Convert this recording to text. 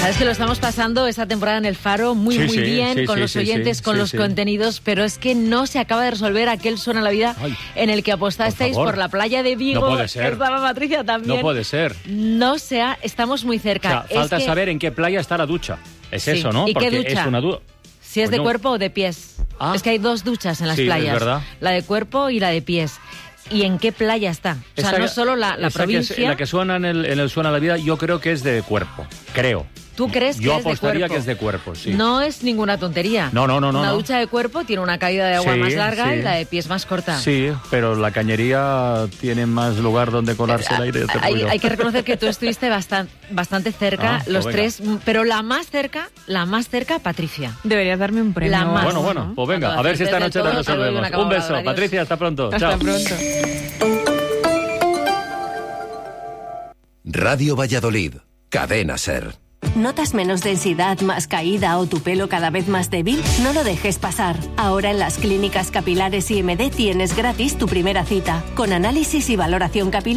Sabes que lo estamos pasando esta temporada en El Faro muy bien, con los oyentes, con los contenidos, pero es que no se acaba de resolver aquel Suena la Vida en el que apostasteis por la playa de Vigo. No puede ser. Estaba Patricia también. No puede ser. Estamos muy cerca. O sea, falta saber en qué playa está la ducha. Es eso, ¿no? ¿Y porque qué ducha? Es una duda. Si es de cuerpo o de pies. Es que hay dos duchas en las playas. Es verdad. La de cuerpo y la de pies. ¿Y en qué playa está? O sea, no solo la provincia. La que suena en el Suena la Vida, yo creo que es de cuerpo. Creo. ¿Tú crees que yo es de cuerpo? Yo apostaría que es de cuerpo, sí. No es ninguna tontería. No. Una ducha de cuerpo tiene una caída de agua más larga y la de pies más corta. Sí, pero la cañería tiene más lugar donde colarse el aire. Hay que reconocer que tú estuviste bastante cerca, los tres, pero la más cerca, Patricia. Deberías darme un premio. La más. Bueno, pues venga, a ver si esta noche la resolvemos. Un beso, Patricia, hasta pronto. Hasta pronto. Radio Valladolid, Cadena SER. ¿Notas menos densidad, más caída o tu pelo cada vez más débil? No lo dejes pasar. Ahora en las clínicas capilares IMD tienes gratis tu primera cita, con análisis y valoración capilar.